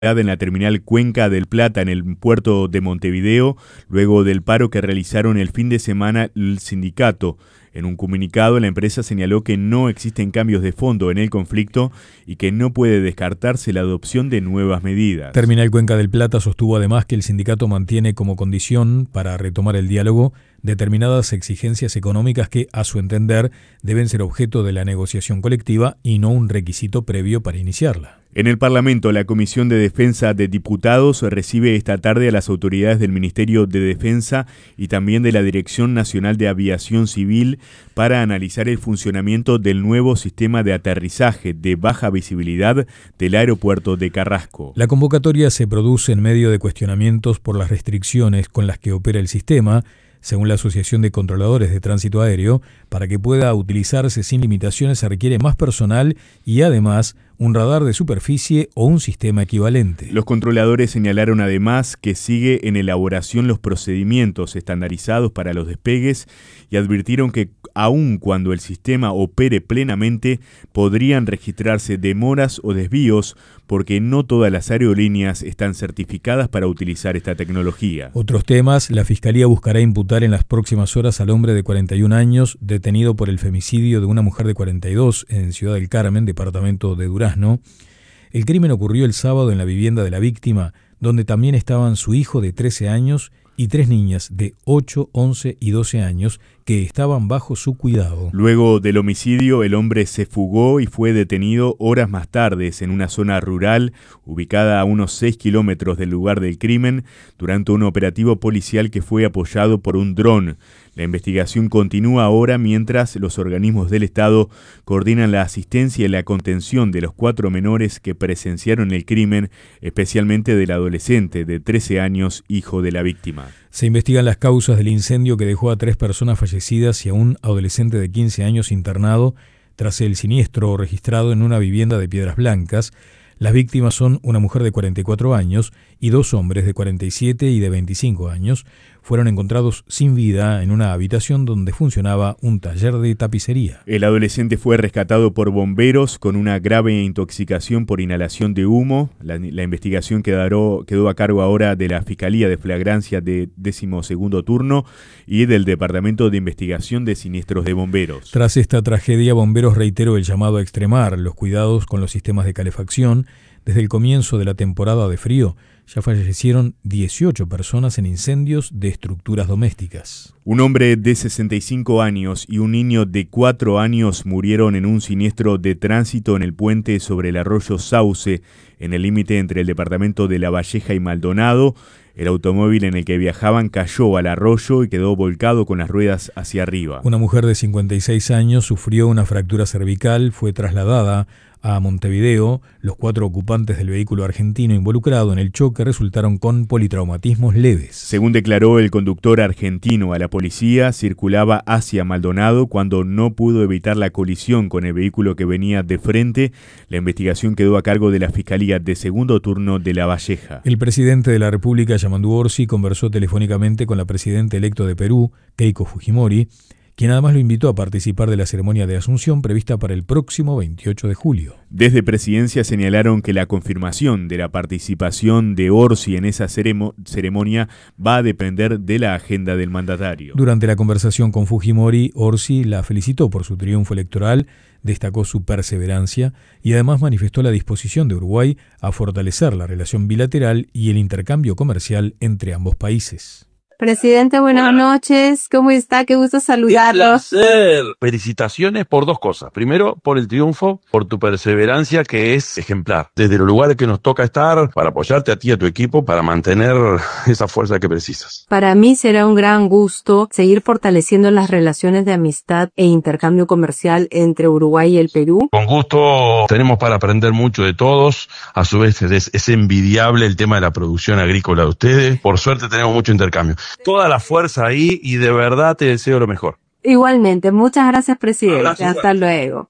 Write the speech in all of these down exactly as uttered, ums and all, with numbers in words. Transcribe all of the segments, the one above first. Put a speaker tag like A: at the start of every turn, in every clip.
A: en la terminal Cuenca del Plata en el puerto de Montevideo, luego del paro que realizaron el fin de semana el sindicato. En un comunicado, la empresa señaló que no existen cambios de fondo en el conflicto y que no puede descartarse la adopción de nuevas medidas.
B: Terminal Cuenca del Plata sostuvo además que el sindicato mantiene como condición para retomar el diálogo determinadas exigencias económicas que, a su entender, deben ser objeto de la negociación colectiva y no un requisito previo para iniciarla.
A: En el Parlamento, la Comisión de Defensa de Diputados recibe esta tarde a las autoridades del Ministerio de Defensa y también de la Dirección Nacional de Aviación Civil para analizar el funcionamiento del nuevo sistema de aterrizaje de baja visibilidad del aeropuerto de Carrasco.
B: La convocatoria se produce en medio de cuestionamientos por las restricciones con las que opera el sistema, según la Asociación de Controladores de Tránsito Aéreo. Para que pueda utilizarse sin limitaciones se requiere más personal y además un radar de superficie o un sistema equivalente.
A: Los controladores señalaron además que sigue en elaboración los procedimientos estandarizados para los despegues y advirtieron que aun cuando el sistema opere plenamente podrían registrarse demoras o desvíos porque no todas las aerolíneas están certificadas para utilizar esta tecnología.
B: Otros temas: la Fiscalía buscará imputar en las próximas horas al hombre de cuarenta y un años detenido por el femicidio de una mujer de cuarenta y dos en Ciudad del Carmen, departamento de Durazno. El crimen ocurrió el sábado en la vivienda de la víctima, donde también estaban su hijo de trece años y tres niñas de ocho, once y doce años que estaban bajo su cuidado.
A: Luego del homicidio, el hombre se fugó y fue detenido horas más tarde en una zona rural ubicada a unos seis kilómetros del lugar del crimen durante un operativo policial que fue apoyado por un dron. La investigación continúa ahora mientras los organismos del Estado coordinan la asistencia y la contención de los cuatro menores que presenciaron el crimen, especialmente del adolescente de trece años, hijo de la víctima.
B: Se investigan las causas del incendio que dejó a tres personas fallecidas y a un adolescente de quince años internado tras el siniestro registrado en una vivienda de Piedras Blancas. Las víctimas son una mujer de cuarenta y cuatro años y dos hombres de cuarenta y siete y de veinticinco años. Fueron encontrados sin vida en una habitación donde funcionaba un taller de tapicería.
A: El adolescente fue rescatado por bomberos con una grave intoxicación por inhalación de humo. La, la investigación quedó, quedó a cargo ahora de la Fiscalía de Flagrancia de decimosegundo turno y del Departamento de Investigación de Siniestros de Bomberos.
B: Tras esta tragedia, Bomberos reiteró el llamado a extremar los cuidados con los sistemas de calefacción. Desde el comienzo de la temporada de frío, ya fallecieron dieciocho personas en incendios de estructuras domésticas.
A: Un hombre de sesenta y cinco años y un niño de cuatro años murieron en un siniestro de tránsito en el puente sobre el arroyo Sauce, en el límite entre el departamento de La Valleja y Maldonado. El automóvil en el que viajaban cayó al arroyo y quedó volcado con las ruedas hacia arriba.
B: Una mujer de cincuenta y seis años sufrió una fractura cervical, fue trasladada a Montevideo. Los cuatro ocupantes del vehículo argentino involucrado en el choque resultaron con politraumatismos leves.
A: Según declaró el conductor argentino a la policía, circulaba hacia Maldonado cuando no pudo evitar la colisión con el vehículo que venía de frente. La investigación quedó a cargo de la Fiscalía de Segundo Turno de La Valleja.
B: El presidente de la República, Yamandu Orsi, conversó telefónicamente con la presidenta electo de Perú, Keiko Fujimori, quien además lo invitó a participar de la ceremonia de Asunción prevista para el próximo veintiocho de julio.
A: Desde Presidencia señalaron que la confirmación de la participación de Orsi en esa ceremo- ceremonia va a depender de la agenda del mandatario.
B: Durante la conversación con Fujimori, Orsi la felicitó por su triunfo electoral, destacó su perseverancia y además manifestó la disposición de Uruguay a fortalecer la relación bilateral y el intercambio comercial entre ambos países.
C: Presidente, buenas noches. ¿Cómo está? Qué gusto saludarlo.
D: ¡Qué placer! Felicitaciones por dos cosas. Primero, por el triunfo, por tu perseverancia, que es ejemplar. Desde los lugares que nos toca estar, para apoyarte a ti y a tu equipo, para mantener esa fuerza que precisas.
C: Para mí será un gran gusto seguir fortaleciendo las relaciones de amistad e intercambio comercial entre Uruguay y el Perú.
D: Con gusto, tenemos para aprender mucho de todos. A su vez, es, es envidiable el tema de la producción agrícola de ustedes. Por suerte, tenemos mucho intercambio. Toda la fuerza ahí y de verdad te deseo lo mejor.
C: Igualmente, muchas gracias, presidente.
D: Gracias.
C: Hasta luego.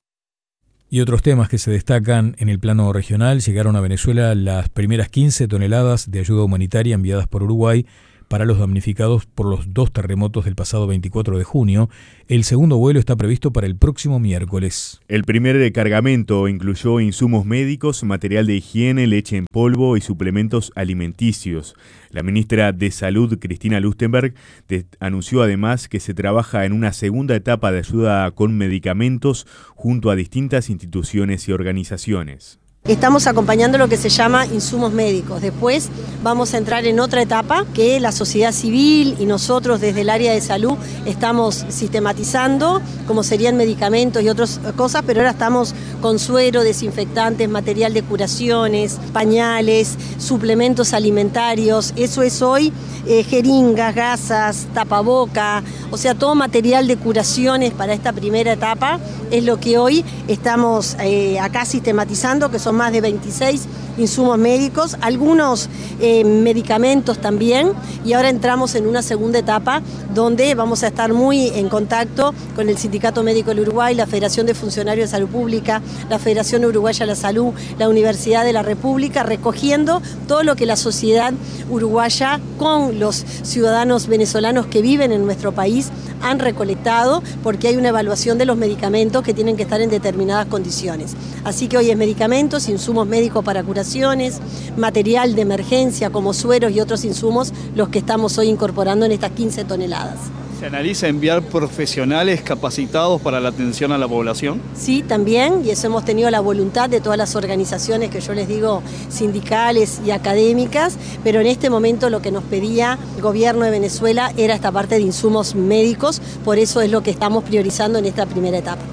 B: Y otros temas que se destacan en el plano regional: llegaron a Venezuela las primeras quince toneladas de ayuda humanitaria enviadas por Uruguay para los damnificados por los dos terremotos del pasado veinticuatro de junio. El segundo vuelo está previsto para el próximo miércoles.
A: El primer cargamento incluyó insumos médicos, material de higiene, leche en polvo y suplementos alimenticios. La ministra de Salud, Cristina Lustenberg, de, anunció además que se trabaja en una segunda etapa de ayuda con medicamentos junto a distintas instituciones y organizaciones.
E: Estamos acompañando lo que se llama insumos médicos. Después vamos a entrar en otra etapa que la sociedad civil y nosotros desde el área de salud estamos sistematizando, como serían medicamentos y otras cosas, pero ahora estamos con suero, desinfectantes, material de curaciones, pañales, suplementos alimentarios. Eso es hoy eh, jeringas, gasas, tapaboca, o sea, todo material de curaciones para esta primera etapa es lo que hoy estamos eh, acá sistematizando, que son más de veintiséis insumos médicos, algunos eh, medicamentos también, y ahora entramos en una segunda etapa donde vamos a estar muy en contacto con el Sindicato Médico del Uruguay, la Federación de Funcionarios de Salud Pública, la Federación Uruguaya de la Salud, la Universidad de la República, recogiendo todo lo que la sociedad uruguaya con los ciudadanos venezolanos que viven en nuestro país han recolectado, porque hay una evaluación de los medicamentos que tienen que estar en determinadas condiciones. Así que hoy es medicamentos, insumos médicos para curaciones, material de emergencia como sueros y otros insumos, los que estamos hoy incorporando en estas quince toneladas.
F: ¿Se analiza enviar profesionales capacitados para la atención a la población?
E: Sí, también, y eso hemos tenido la voluntad de todas las organizaciones que yo les digo sindicales y académicas, pero en este momento lo que nos pedía el gobierno de Venezuela era esta parte de insumos médicos, por eso es lo que estamos priorizando en esta primera etapa.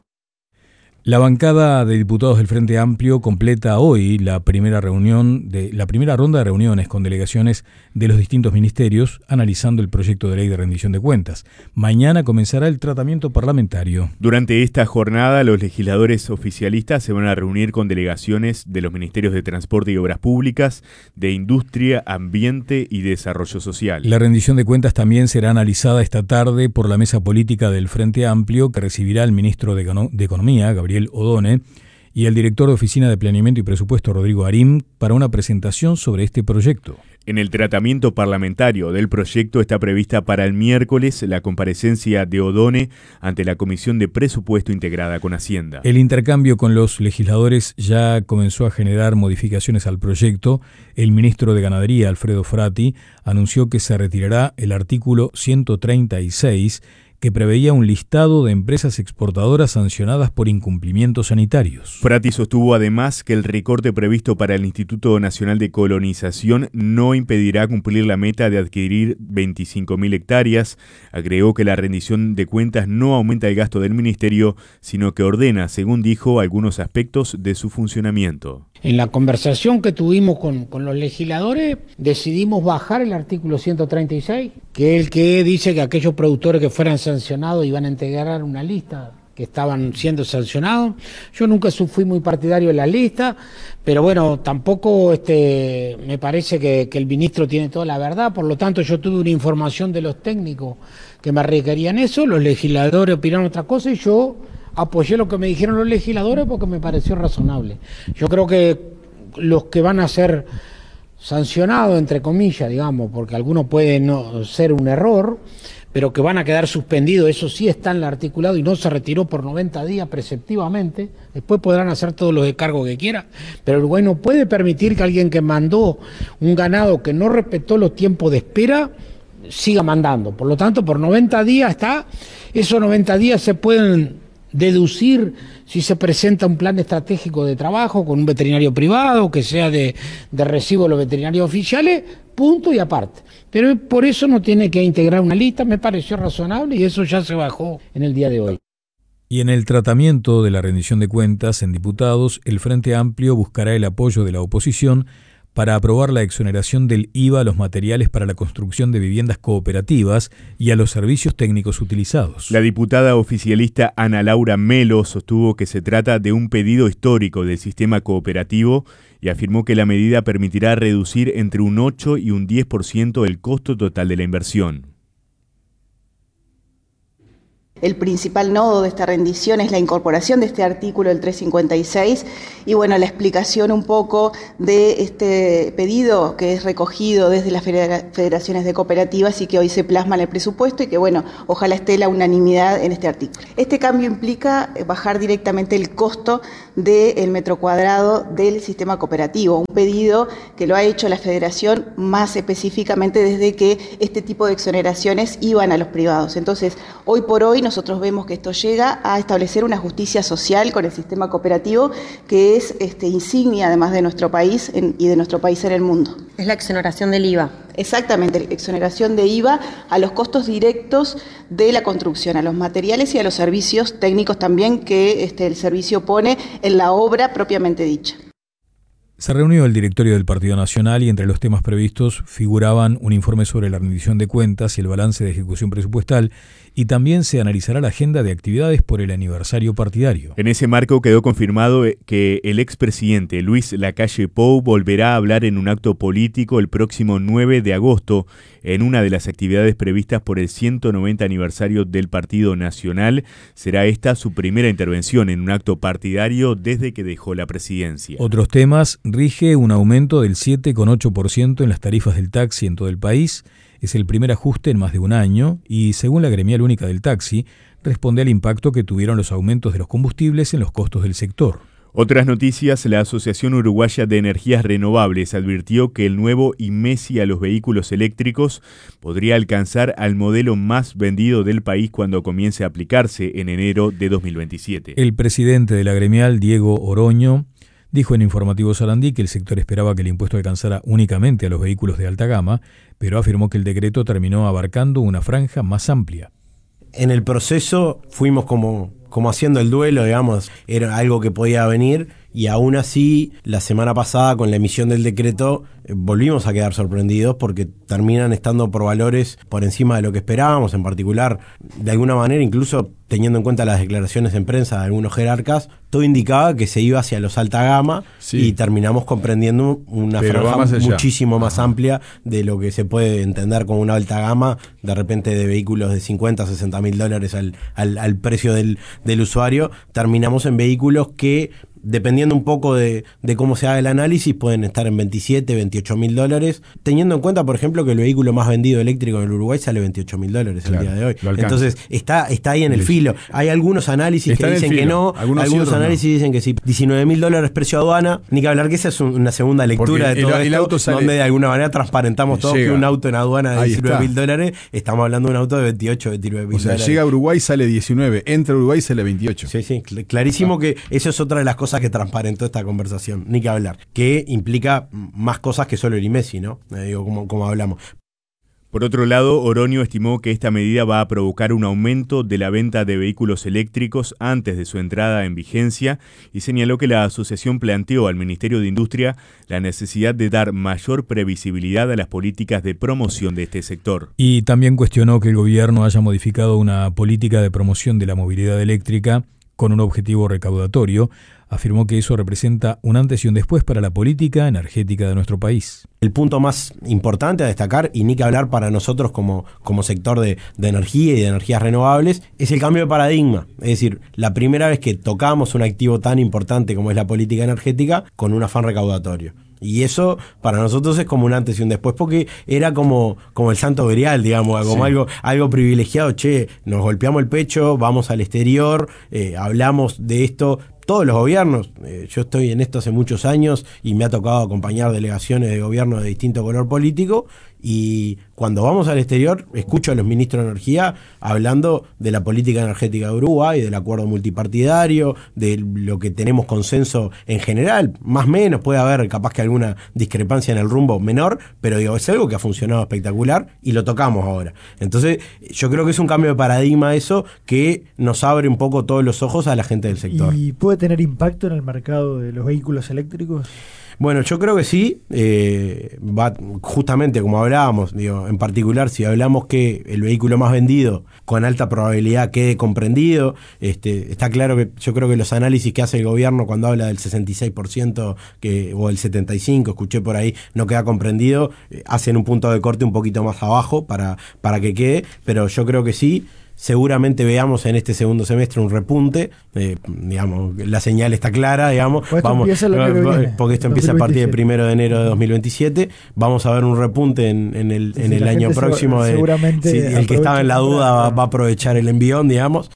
B: La bancada de diputados del Frente Amplio completa hoy la primera reunión de la primera ronda de reuniones con delegaciones de los distintos ministerios analizando el proyecto de ley de rendición de cuentas. Mañana comenzará el tratamiento parlamentario.
A: Durante esta jornada, los legisladores oficialistas se van a reunir con delegaciones de los ministerios de Transporte y Obras Públicas, de Industria, Ambiente y Desarrollo Social.
B: La rendición de cuentas también será analizada esta tarde por la mesa política del Frente Amplio, que recibirá al ministro de Economía, Gabriel Odone, y el director de Oficina de Planeamiento y Presupuesto, Rodrigo Arim, para una presentación sobre este proyecto.
A: En el tratamiento parlamentario del proyecto está prevista para el miércoles la comparecencia de Odone ante la Comisión de Presupuesto integrada con Hacienda.
B: El intercambio con los legisladores ya comenzó a generar modificaciones al proyecto. El ministro de Ganadería, Alfredo Frati, anunció que se retirará el artículo ciento treinta y seis, que preveía un listado de empresas exportadoras sancionadas por incumplimientos sanitarios.
A: Frati sostuvo además que el recorte previsto para el Instituto Nacional de Colonización no impedirá cumplir la meta de adquirir veinticinco mil hectáreas. Agregó que la rendición de cuentas no aumenta el gasto del ministerio, sino que ordena, según dijo, algunos aspectos de su funcionamiento.
G: En la conversación que tuvimos con, con los legisladores, decidimos bajar el artículo ciento treinta y seis, que es el que dice que aquellos productores que fueran sancionados iban a integrar una lista que estaban siendo sancionados. Yo nunca fui muy partidario de la lista, pero bueno, tampoco este, me parece que, que el ministro tiene toda la verdad, por lo tanto yo tuve una información de los técnicos que me requerían eso, los legisladores opinaron otra cosa y yo apoyé lo que me dijeron los legisladores porque me pareció razonable. Yo creo que los que van a ser sancionados, entre comillas, digamos, porque algunos pueden no ser un error, pero que van a quedar suspendidos, eso sí está en el articulado y no se retiró por noventa días preceptivamente, después podrán hacer todos los descargos que quieran, pero Uruguay no puede permitir que alguien que mandó un ganado que no respetó los tiempos de espera siga mandando. Por lo tanto, por noventa días está, esos noventa días se pueden deducir si se presenta un plan estratégico de trabajo con un veterinario privado, que sea de, de recibo de los veterinarios oficiales, punto y aparte. Pero por eso no tiene que integrar una lista, me pareció razonable y eso ya se bajó en el día de hoy.
B: Y en el tratamiento de la rendición de cuentas en diputados, el Frente Amplio buscará el apoyo de la oposición para aprobar la exoneración del I V A a los materiales para la construcción de viviendas cooperativas y a los servicios técnicos utilizados.
A: La diputada oficialista Ana Laura Melo sostuvo que se trata de un pedido histórico del sistema cooperativo y afirmó que la medida permitirá reducir entre un ocho y un diez por ciento el costo total de la inversión.
H: El principal nodo de esta rendición es la incorporación de este artículo del trescientos cincuenta y seis y bueno, la explicación un poco de este pedido que es recogido desde las federaciones de cooperativas y que hoy se plasma en el presupuesto y que bueno, ojalá esté la unanimidad en este artículo. Este cambio implica bajar directamente el costo del metro cuadrado del sistema cooperativo, un pedido que lo ha hecho la federación más específicamente desde que este tipo de exoneraciones iban a los privados. Entonces, hoy por hoy nosotros vemos que esto llega a establecer una justicia social con el sistema cooperativo que es este, insignia además de nuestro país en, y de nuestro país en el mundo.
C: Es la exoneración del I V A.
H: Exactamente, exoneración de I V A a los costos directos de la construcción, a los materiales y a los servicios técnicos también que este, el servicio pone en la obra propiamente dicha.
B: Se reunió el directorio del Partido Nacional y entre los temas previstos figuraban un informe sobre la rendición de cuentas y el balance de ejecución presupuestal, y también se analizará la agenda de actividades por el aniversario partidario.
A: En ese marco quedó confirmado que el expresidente Luis Lacalle Pou volverá a hablar en un acto político el próximo nueve de agosto, en una de las actividades previstas por el ciento noventa aniversario del Partido Nacional. Será esta su primera intervención en un acto partidario desde que dejó la presidencia.
B: Otros temas: rige un aumento del siete coma ocho por ciento en las tarifas del taxi en todo el país. Es el primer ajuste en más de un año y, según la Gremial Única del Taxi, responde al impacto que tuvieron los aumentos de los combustibles en los costos del sector.
A: Otras noticias: la Asociación Uruguaya de Energías Renovables advirtió que el nuevo IMESI a los vehículos eléctricos podría alcanzar al modelo más vendido del país cuando comience a aplicarse en enero de dos mil veintisiete.
B: El presidente de la gremial, Diego Oroño, dijo en Informativo Sarandí que el sector esperaba que el impuesto alcanzara únicamente a los vehículos de alta gama, pero afirmó que el decreto terminó abarcando una franja más amplia.
I: En el proceso fuimos como, como haciendo el duelo, digamos, era algo que podía venir, y aún así la semana pasada con la emisión del decreto eh, volvimos a quedar sorprendidos porque terminan estando por valores por encima de lo que esperábamos, en particular, de alguna manera, incluso teniendo en cuenta las declaraciones en prensa de algunos jerarcas, todo indicaba que se iba hacia los alta gama, sí, y terminamos comprendiendo una
J: Pero
I: franja
J: más
I: muchísimo más amplia de lo que se puede entender como una alta gama, de repente de vehículos de cincuenta, sesenta mil dólares al, al, al precio del, del usuario. Terminamos en vehículos que, dependiendo un poco de, de cómo se haga el análisis, pueden estar en veintisiete, veintiocho mil dólares, teniendo en cuenta, por ejemplo, que el vehículo más vendido eléctrico en el Uruguay sale veintiocho mil dólares el día de hoy. Entonces, está, está ahí en el filo. Hay algunos análisis está que dicen que no, algunos, algunos análisis no. dicen que sí. diecinueve mil dólares precio aduana, ni que hablar que esa es un, una segunda lectura Porque de todo el, esto, el auto sale, donde de alguna manera transparentamos todos que un auto en aduana de diecinueve mil dólares, estamos hablando de un auto de veintiocho, veintinueve mil dólares.
J: O sea, llega a Uruguay, sale diecinueve, entra a Uruguay, sale veintiocho.
I: Sí, sí, clarísimo ah. que eso es otra de las cosas que transparentó esta conversación, ni que hablar, que implica más cosas que solo el IMESI, ¿no? Eh, digo, como, como hablamos.
A: Por otro lado, Oroño estimó que esta medida va a provocar un aumento de la venta de vehículos eléctricos antes de su entrada en vigencia y señaló que la asociación planteó al Ministerio de Industria la necesidad de dar mayor previsibilidad a las políticas de promoción de este sector.
B: Y también cuestionó que el gobierno haya modificado una política de promoción de la movilidad eléctrica con un objetivo recaudatorio. Afirmó que eso representa un antes y un después para la política energética de nuestro país.
I: El punto más importante a destacar, y ni que hablar para nosotros como, como sector de, de energía y de energías renovables, es el cambio de paradigma. Es decir, la primera vez que tocamos un activo tan importante como es la política energética con un afán recaudatorio. Y eso para nosotros es como un antes y un después, porque era como, como el santo grial, digamos, como sí. algo, algo privilegiado. Che, nos golpeamos el pecho, vamos al exterior, eh, hablamos de esto. Todos los gobiernos, eh, yo estoy en esto hace muchos años y me ha tocado acompañar delegaciones de gobierno de distinto color político, y cuando vamos al exterior escucho a los ministros de Energía hablando de la política energética de Uruguay, del acuerdo multipartidario, de lo que tenemos consenso en general, más o menos puede haber capaz que alguna discrepancia en el rumbo menor, pero digo, es algo que ha funcionado espectacular y lo tocamos ahora. Entonces yo creo que es un cambio de paradigma eso que nos abre un poco todos los ojos a la gente del sector.
K: ¿Y puede tener impacto en el mercado de los vehículos eléctricos?
I: Bueno, yo creo que sí, eh, va justamente como hablábamos, digo, en particular si hablamos que el vehículo más vendido con alta probabilidad quede comprendido, este, está claro que yo creo que los análisis que hace el gobierno cuando habla del sesenta y seis por ciento que, o el setenta y cinco por ciento, escuché por ahí, no queda comprendido, eh, hacen un punto de corte un poquito más abajo para, para que quede, pero yo creo que sí. seguramente veamos en este segundo semestre un repunte, eh, digamos, la señal está clara, digamos,
K: pues esto
I: vamos,
K: empieza el año que viene,
I: porque esto empieza a partir del primero de enero de dos mil veintisiete, vamos a ver un repunte en, en el,
K: sí,
I: en
K: sí,
I: el año próximo.
K: Se,
I: de,
K: seguramente
I: sí, el que estaba en la duda va, va a aprovechar el envión, digamos.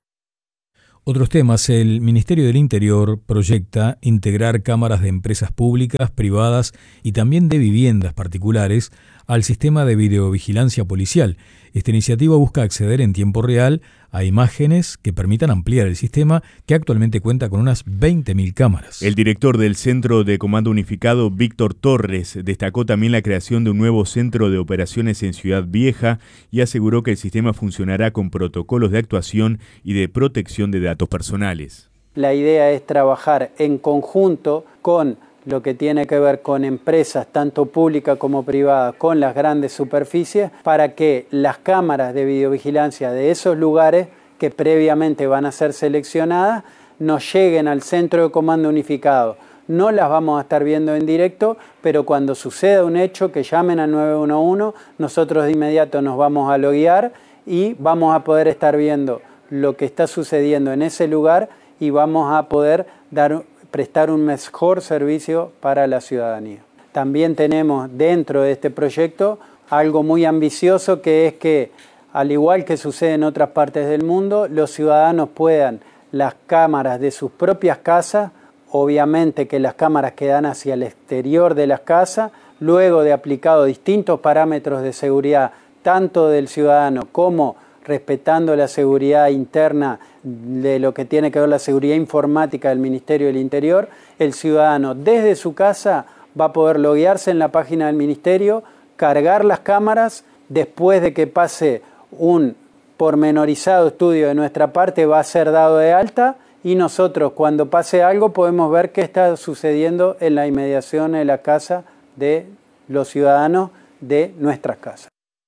B: Otros temas. El Ministerio del Interior proyecta integrar cámaras de empresas públicas, privadas y también de viviendas particulares al sistema de videovigilancia policial. Esta iniciativa busca acceder en tiempo real a imágenes que permitan ampliar el sistema, que actualmente cuenta con unas veinte mil cámaras.
A: El director del Centro de Comando Unificado, Víctor Torres, destacó también la creación de un nuevo centro de operaciones en Ciudad Vieja y aseguró que el sistema funcionará con protocolos de actuación y de protección de datos personales.
L: La idea es trabajar en conjunto con lo que tiene que ver con empresas, tanto públicas como privadas, con las grandes superficies, para que las cámaras de videovigilancia de esos lugares, que previamente van a ser seleccionadas, nos lleguen al centro de comando unificado. No las vamos a estar viendo en directo, pero cuando suceda un hecho, que llamen al nueve uno uno, nosotros de inmediato nos vamos a loguear y vamos a poder estar viendo lo que está sucediendo en ese lugar y vamos a poder dar prestar un mejor servicio para la ciudadanía. También tenemos dentro de este proyecto algo muy ambicioso, que es que, al igual que sucede en otras partes del mundo, los ciudadanos puedan las cámaras de sus propias casas, obviamente que las cámaras que dan hacia el exterior de las casas, luego de aplicado distintos parámetros de seguridad, tanto del ciudadano como respetando la seguridad interna de lo que tiene que ver la seguridad informática del Ministerio del Interior, el ciudadano desde su casa va a poder loguearse en la página del Ministerio, cargar las cámaras, después de que pase un pormenorizado estudio de nuestra parte va a ser dado de alta y nosotros cuando pase algo podemos ver qué está sucediendo en la inmediación de la casa de los ciudadanos de nuestras casas.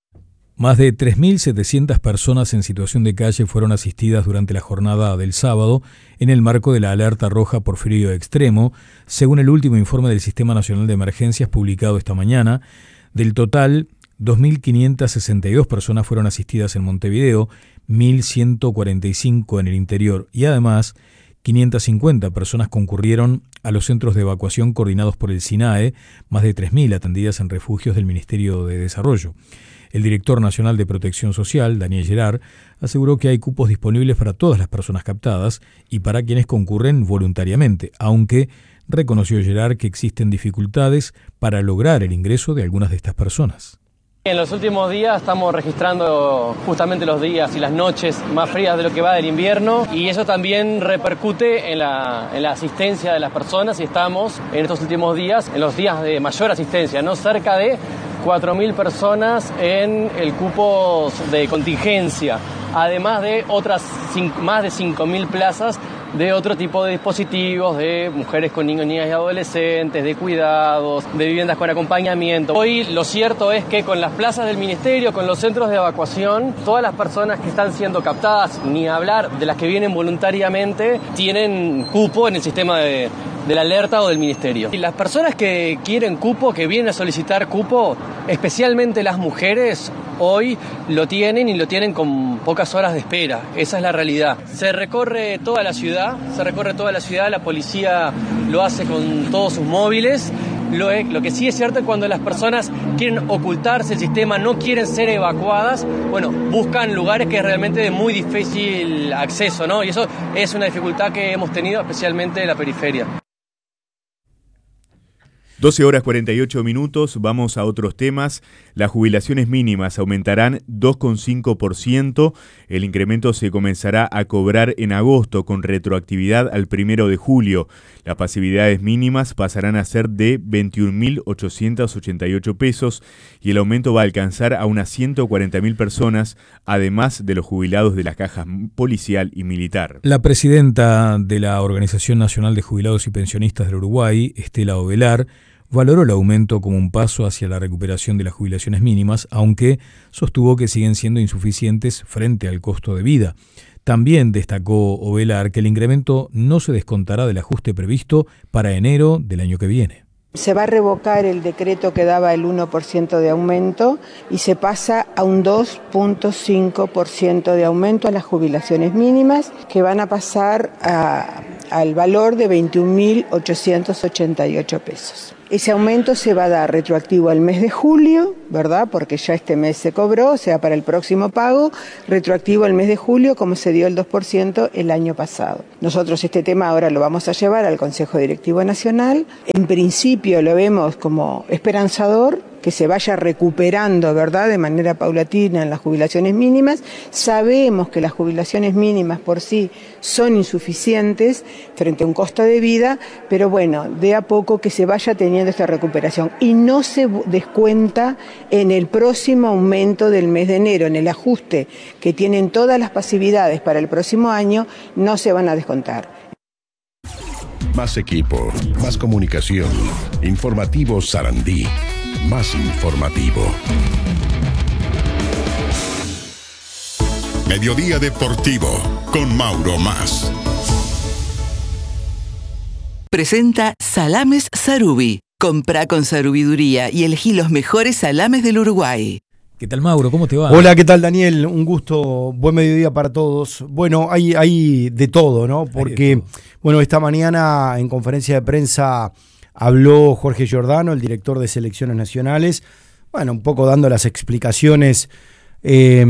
B: Más de tres mil setecientas personas en situación de calle fueron asistidas durante la jornada del sábado en el marco de la alerta roja por frío extremo, según el último informe del Sistema Nacional de Emergencias publicado esta mañana. Del total, dos mil quinientas sesenta y dos personas fueron asistidas en Montevideo, mil ciento cuarenta y cinco en el interior y además quinientas cincuenta personas concurrieron a los centros de evacuación coordinados por el SINAE, más de tres mil atendidas en refugios del Ministerio de Desarrollo. El director nacional de Protección Social, Daniel Gerard, aseguró que hay cupos disponibles para todas las personas captadas y para quienes concurren voluntariamente, aunque reconoció Gerard que existen dificultades para lograr el ingreso de algunas de estas personas.
M: En los últimos días estamos registrando justamente los días y las noches más frías de lo que va del invierno y eso también repercute en la, en la asistencia de las personas y estamos en estos últimos días, en los días de mayor asistencia, ¿no? Cerca de cuatro mil personas en el cupo de contingencia, además de otras cinco, más de cinco mil plazas de otro tipo de dispositivos, de mujeres con niños, niñas y adolescentes, de cuidados, de viviendas con acompañamiento. Hoy lo cierto es que con las plazas del Ministerio, con los centros de evacuación, todas las personas que están siendo captadas, ni hablar de las que vienen voluntariamente, tienen cupo en el sistema de, de la alerta o del Ministerio. Y las personas que quieren cupo, que vienen a solicitar cupo, especialmente las mujeres, hoy lo tienen y lo tienen con pocas horas de espera. Esa es la realidad. Se recorre toda la ciudad, se recorre toda la ciudad, la policía lo hace con todos sus móviles. Lo, es, lo que sí es cierto es cuando las personas quieren ocultarse el sistema, no quieren ser evacuadas, bueno, buscan lugares que es realmente de muy difícil acceso, ¿no? Y eso es una dificultad que hemos tenido especialmente en la periferia.
A: doce horas cuarenta y ocho minutos, vamos a otros temas. Las jubilaciones mínimas aumentarán dos coma cinco por ciento. El incremento se comenzará a cobrar en agosto con retroactividad al primero de julio. Las pasividades mínimas pasarán a ser de veintiún mil ochocientos ochenta y ocho pesos y el aumento va a alcanzar a unas ciento cuarenta mil personas, además de los jubilados de las cajas policial y militar.
B: La presidenta de la Organización Nacional de Jubilados y Pensionistas del Uruguay, Estela Ovelar, valoró el aumento como un paso hacia la recuperación de las jubilaciones mínimas, aunque sostuvo que siguen siendo insuficientes frente al costo de vida. También destacó Ovelar que el incremento no se descontará del ajuste previsto para enero del año que viene.
N: Se va a revocar el decreto que daba el uno por ciento de aumento y se pasa a un dos punto cinco por ciento de aumento a las jubilaciones mínimas, que van a pasar a, al valor de veintiún mil ochocientos ochenta y ocho pesos. Ese aumento se va a dar retroactivo al mes de julio, ¿verdad? Porque ya este mes se cobró, o sea, para el próximo pago, retroactivo al mes de julio, como se dio el dos por ciento el año pasado. Nosotros este tema ahora lo vamos a llevar al Consejo Directivo Nacional. En principio lo vemos como esperanzador, que se vaya recuperando, ¿verdad?, de manera paulatina en las jubilaciones mínimas. Sabemos que las jubilaciones mínimas por sí son insuficientes frente a un costo de vida, pero bueno, de a poco que se vaya teniendo esta recuperación y no se descuenta en el próximo aumento del mes de enero, en el ajuste que tienen todas las pasividades para el próximo año, no se van a descontar.
O: Más equipo, más comunicación. Informativo Sarandí. Más informativo. Mediodía Deportivo con Mauro Mas.
P: Presenta Salames Sarubi. Comprá con sarubiduría y elegí los mejores salames del Uruguay.
B: ¿Qué tal, Mauro? ¿Cómo te va?
Q: Hola, ¿qué tal, Daniel? Un gusto, buen mediodía para todos. Bueno, hay, hay de todo, ¿no? Porque, todo. bueno, esta mañana en conferencia de prensa habló Jorge Giordano, el director de selecciones nacionales, bueno, un poco dando las explicaciones eh,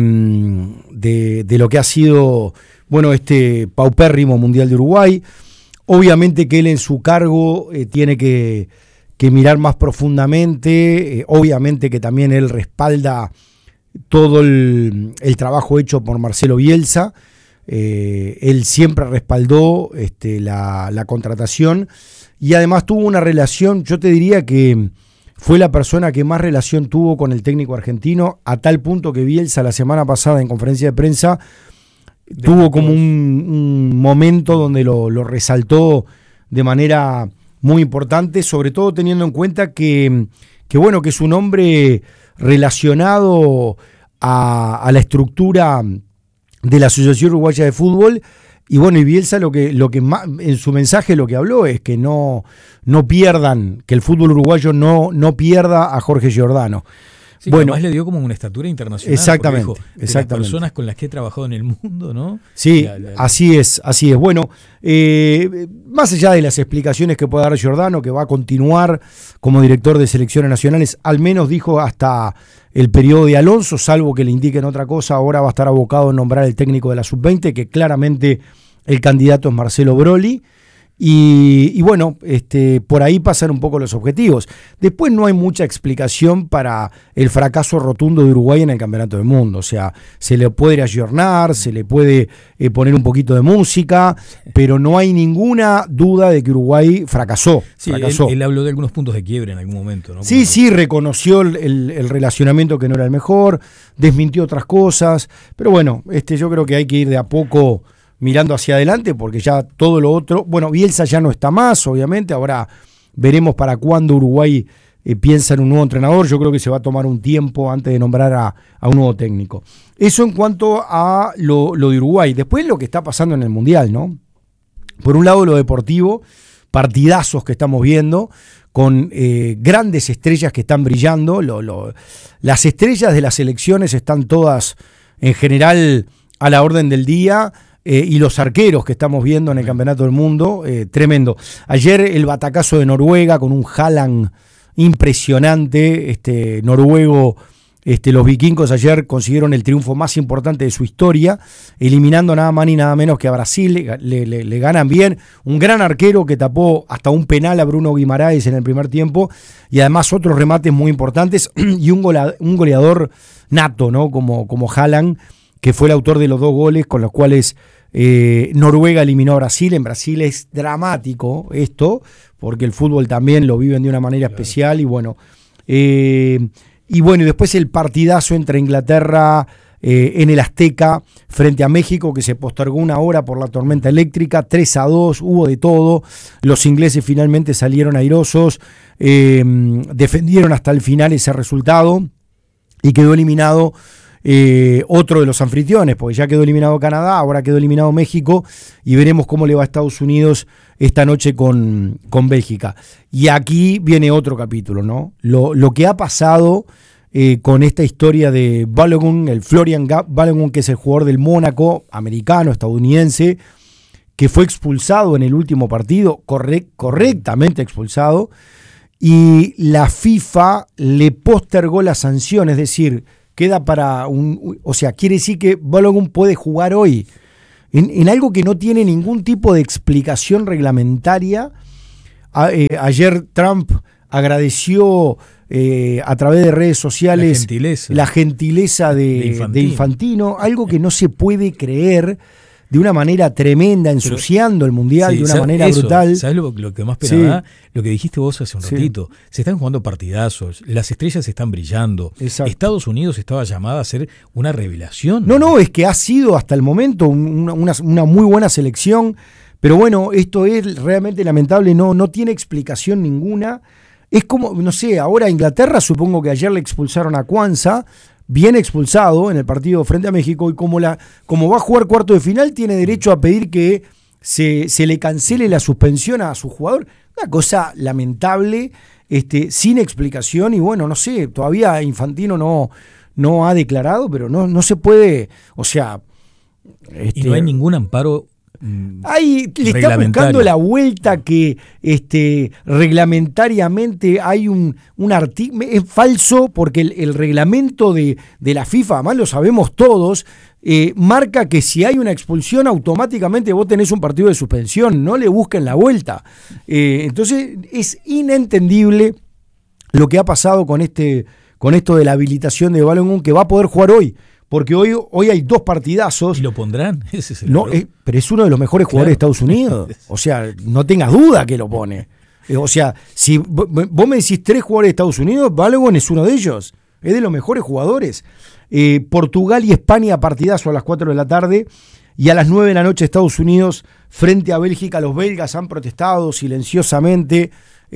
Q: de, de lo que ha sido, bueno, este paupérrimo Mundial de Uruguay. Obviamente que él en su cargo eh, tiene que, que mirar más profundamente, eh, obviamente que también él respalda todo el, el trabajo hecho por Marcelo Bielsa. Eh, él siempre respaldó este, la, la contratación y además tuvo una relación, yo te diría que fue la persona que más relación tuvo con el técnico argentino, a tal punto que Bielsa la semana pasada en conferencia de prensa de tuvo como un, un momento donde lo, lo resaltó de manera muy importante, sobre todo teniendo en cuenta que, que bueno, que es un hombre relacionado a, a la estructura de la Asociación Uruguaya de Fútbol. Y bueno, y Bielsa lo que, lo que más, en su mensaje lo que habló es que no, no pierdan, que el fútbol uruguayo no, no pierda a Jorge Giordano.
B: Sí,
Q: bueno,
B: además le dio como una estatura internacional.
Q: Exactamente.
B: Dijo, de
Q: exactamente.
B: las personas con las que he trabajado en el mundo, ¿no?
Q: Sí,
B: la, la, la...
Q: así es, así es. Bueno, eh, más allá de las explicaciones que puede dar Giordano, que va a continuar como director de selecciones nacionales, al menos dijo hasta el periodo de Alonso, salvo que le indiquen otra cosa, ahora va a estar abocado en nombrar el técnico de la sub veinte, que claramente el candidato es Marcelo Broli. Y, y bueno, este, por ahí pasan un poco los objetivos. Después no hay mucha explicación para el fracaso rotundo de Uruguay en el Campeonato del Mundo. O sea, se le puede ayornar, se le puede eh, poner un poquito de música, pero no hay ninguna duda de que Uruguay fracasó.
B: Sí,
Q: fracasó.
B: Él, él habló de algunos puntos de quiebre en algún momento, ¿no?
Q: Sí, Como... sí, reconoció el, el, el relacionamiento que no era el mejor, desmintió otras cosas, pero bueno, este, yo creo que hay que ir de a poco mirando hacia adelante, porque ya todo lo otro, bueno, Bielsa ya no está más, obviamente, ahora veremos para cuándo Uruguay eh, piensa en un nuevo entrenador. Yo creo que se va a tomar un tiempo antes de nombrar a, a un nuevo técnico. Eso en cuanto a lo, lo de Uruguay. Después lo que está pasando en el Mundial, ¿no? Por un lado lo deportivo, partidazos que estamos viendo, con eh, grandes estrellas que están brillando. Lo, lo, las estrellas de las selecciones están todas, en general, a la orden del día. Eh, y los arqueros que estamos viendo en el Campeonato del Mundo, eh, tremendo. Ayer el batacazo de Noruega con un Haaland impresionante, este noruego, este, los vikingos ayer consiguieron el triunfo más importante de su historia, eliminando nada más ni nada menos que a Brasil, le, le, le ganan bien, un gran arquero que tapó hasta un penal a Bruno Guimaraes en el primer tiempo, y además otros remates muy importantes, y un, gola, un goleador nato, ¿no? Como, como Haaland, que fue el autor de los dos goles con los cuales eh, Noruega eliminó a Brasil. En Brasil es dramático esto, porque el fútbol también lo viven de una manera claro. especial, y bueno, eh, y bueno, y después el partidazo entre Inglaterra eh, en el Azteca frente a México, que se postergó una hora por la tormenta eléctrica, tres a dos, hubo de todo, los ingleses finalmente salieron airosos, eh, defendieron hasta el final ese resultado, y quedó eliminado eh, otro de los anfitriones, porque ya quedó eliminado Canadá, ahora quedó eliminado México, y veremos cómo le va a Estados Unidos esta noche con, con Bélgica. Y aquí viene otro capítulo, ¿no? Lo, lo que ha pasado eh, con esta historia de Balogun, el Florian Balogun, que es el jugador del Mónaco, americano, estadounidense, que fue expulsado en el último partido, correct, correctamente expulsado, y la FIFA le postergó la sanción, es decir, queda para un... O sea, quiere decir que Balogun puede jugar hoy en, en algo que no tiene ningún tipo de explicación reglamentaria. A, eh, ayer Trump agradeció eh, a través de redes sociales
B: la gentileza,
Q: la gentileza de, de, Infantino. de Infantino, algo que no se puede creer, de una manera tremenda, ensuciando Pero, el Mundial sí, de una manera
B: eso,
Q: brutal.
B: ¿Sabes lo, lo que más pena da?
Q: Sí.
B: Lo que dijiste vos hace un
Q: Sí.
B: ratito. Se están jugando partidazos, las estrellas están brillando.
Q: Exacto.
B: Estados Unidos estaba llamada a ser una revelación.
Q: No, no, es que ha sido hasta el momento una, una, una muy buena selección, pero bueno, esto es realmente lamentable, no, no tiene explicación ninguna. Es como, no sé, ahora Inglaterra, supongo que ayer le expulsaron a Kwanza, bien expulsado en el partido frente a México, y como, la, como va a jugar cuarto de final, tiene derecho a pedir que se, se le cancele la suspensión a su jugador. Una cosa lamentable, este, sin explicación, y bueno, no sé, todavía Infantino no, no ha declarado, pero no, no se puede, o sea... Este,
B: y no hay ningún amparo...
Q: Hay, le está buscando la vuelta que este, reglamentariamente hay un, un artículo, es falso porque el, el reglamento de, de la FIFA, además lo sabemos todos, eh, marca que si hay una expulsión automáticamente vos tenés un partido de suspensión, no le busquen la vuelta. Eh, entonces es inentendible lo que ha pasado con, este, con esto de la habilitación de Balogun, que va a poder jugar hoy. Porque hoy, hoy hay dos partidazos.
B: ¿Y lo pondrán? Ese es el
Q: no, es, pero es uno de los mejores jugadores claro. de Estados Unidos. O sea, no tengas duda que lo pone. Eh, o sea, si vos me decís tres jugadores de Estados Unidos, Balogun es uno de ellos. Es de los mejores jugadores. Eh, Portugal y España, partidazo a las cuatro de la tarde. Y a las nueve de la noche Estados Unidos frente a Bélgica. Los belgas han protestado silenciosamente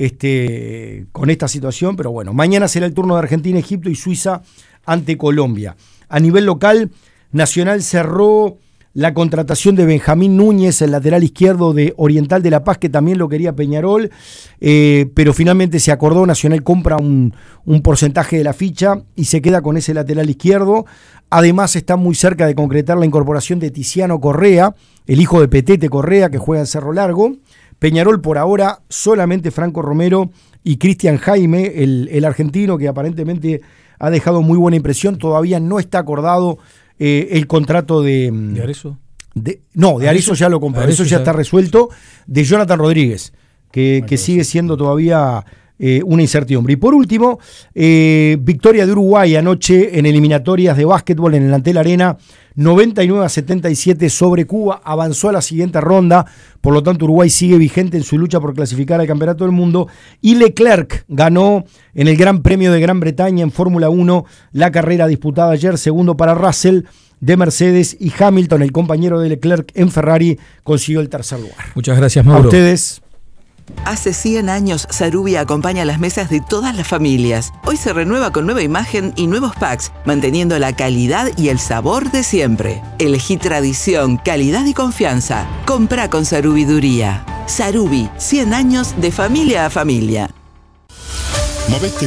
Q: este, con esta situación. Pero bueno, mañana será el turno de Argentina, Egipto y Suiza ante Colombia. A nivel local, Nacional cerró la contratación de Benjamín Núñez, el lateral izquierdo de Oriental de La Paz, que también lo quería Peñarol, eh, pero finalmente se acordó, Nacional compra un, un porcentaje de la ficha y se queda con ese lateral izquierdo. Además está muy cerca de concretar la incorporación de Tiziano Correa, el hijo de Petete Correa, que juega en Cerro Largo. Peñarol por ahora solamente Franco Romero y Cristian Jaime, el, el argentino, que aparentemente ha dejado muy buena impresión. Todavía no está acordado eh, el contrato de...
B: ¿De Arezzo?
Q: De, no, de Arezzo ya lo compró, Arezzo ya está resuelto. De Jonathan Rodríguez, que, que sigue siendo todavía eh, una incertidumbre. Y por último, eh, victoria de Uruguay anoche en eliminatorias de básquetbol en el Antel Arena, noventa y nueve a setenta y siete sobre Cuba, avanzó a la siguiente ronda, por lo tanto Uruguay sigue vigente en su lucha por clasificar al Campeonato del Mundo, y Leclerc ganó en el Gran Premio de Gran Bretaña en Fórmula uno la carrera disputada ayer, segundo para Russell de Mercedes, y Hamilton, el compañero de Leclerc en Ferrari, consiguió el tercer lugar.
B: Muchas gracias, Mauro.
Q: A ustedes.
P: Hace cien años, Sarubi acompaña las mesas de todas las familias. Hoy se renueva con nueva imagen y nuevos packs, manteniendo la calidad y el sabor de siempre. Elegí tradición, calidad y confianza. Comprá con Sarubiduría. Sarubi, cien años de familia a familia.
O: Movete